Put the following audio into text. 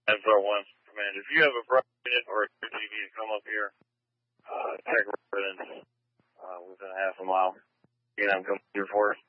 Info 1 command. If you have a brush unit or a TV, come up here. Check residence within a half a mile. I'm coming here for us.